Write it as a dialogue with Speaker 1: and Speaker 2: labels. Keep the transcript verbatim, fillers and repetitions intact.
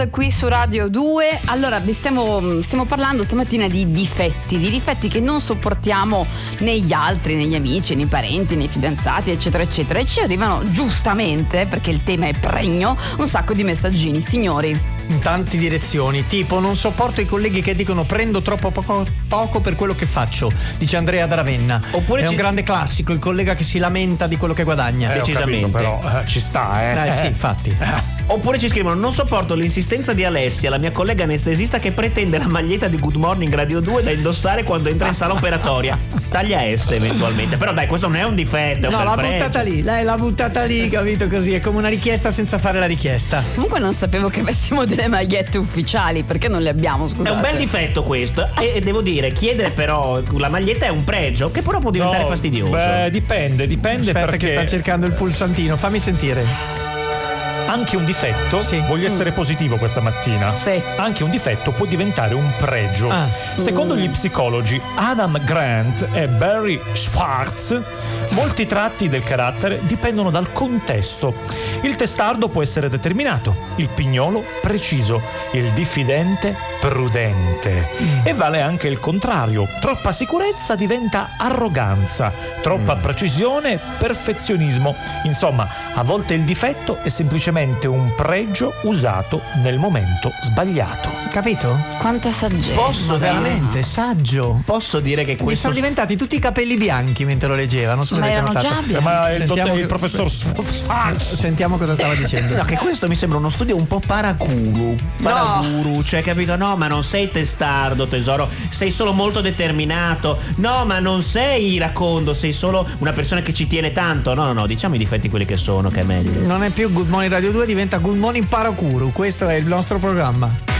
Speaker 1: Qui su Radio due. Allora vi stiamo, stiamo parlando stamattina di difetti, di difetti che non sopportiamo negli altri, negli amici, nei parenti, nei fidanzati, eccetera eccetera, e ci arrivano giustamente, perché il tema è pregno, un sacco di messaggini, signori.
Speaker 2: In tante direzioni, tipo non sopporto i colleghi che dicono prendo troppo poco, poco per quello che faccio, dice Andrea da Ravenna. Oppure è ci... un grande classico, il collega che si lamenta di quello che guadagna.
Speaker 3: Eh,
Speaker 2: decisamente
Speaker 3: capito, però eh, ci sta eh,
Speaker 2: eh sì, infatti.
Speaker 4: Oppure ci scrivono: non sopporto l'insistenza di Alessia, la mia collega anestesista, che pretende la maglietta di Good Morning Radio due da indossare quando entra in sala operatoria. Taglia S eventualmente. Però dai, questo non è un difetto.
Speaker 2: No, l'ha buttata lì, lei l'ha buttata lì, capito, così. È come una richiesta senza fare la richiesta.
Speaker 1: Comunque non sapevo che avessimo delle magliette ufficiali, perché non le abbiamo, scusate.
Speaker 4: È un bel difetto questo. E, e devo dire, chiedere però la maglietta è un pregio che però può diventare
Speaker 3: no,
Speaker 4: fastidioso.
Speaker 3: Beh, dipende, dipende.
Speaker 2: Aspetta
Speaker 3: perché
Speaker 2: che sta cercando il pulsantino, fammi sentire.
Speaker 3: Anche un difetto, sì. voglio essere positivo questa mattina,
Speaker 1: sì.
Speaker 3: anche un difetto può diventare un pregio. Ah. Secondo gli psicologi Adam Grant e Barry Schwartz, molti tratti del carattere dipendono dal contesto. Il testardo può essere determinato, il pignolo preciso, il diffidente prudente. E vale anche il contrario: troppa sicurezza diventa arroganza, troppa mm. precisione perfezionismo. Insomma, a volte il difetto è semplicemente un pregio usato nel momento sbagliato.
Speaker 2: Capito?
Speaker 1: Quanta saggezza.
Speaker 4: Posso
Speaker 2: veramente saggio.
Speaker 4: Posso dire che
Speaker 2: Gli
Speaker 4: questo
Speaker 2: sono diventati tutti i capelli bianchi mentre lo leggeva. Non so se
Speaker 1: Ma
Speaker 2: avete
Speaker 1: erano
Speaker 2: notato.
Speaker 1: già bianchi.
Speaker 3: Ma il,
Speaker 2: Sentiamo
Speaker 3: il
Speaker 2: che-
Speaker 3: professor Schwartz.
Speaker 2: Sentiamo cosa stava dicendo.
Speaker 4: No, che questo mi sembra uno studio un po' paracuru. Paracuru, cioè, capito? No, ma non sei testardo, tesoro. Sei solo molto determinato. No, ma non sei iracondo. Sei solo una persona che ci tiene tanto. No, no, no, diciamo i difetti quelli che sono, che è meglio.
Speaker 2: Non è più Good Morning Radio due, diventa Good Morning Paracuru. Questo è il nostro programma.